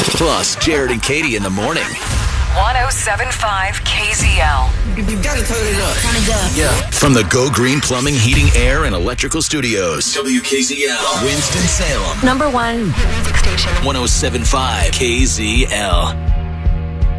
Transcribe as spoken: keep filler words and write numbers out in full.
Plus, Jared and Katie in the morning. one oh seven point five K Z L. You gotta turn it up. Turn it up. Yeah. From the Go Green Plumbing, Heating, Air, and Electrical Studios. W K Z L. Winston-Salem. Number one music station. one oh seven point five K Z L.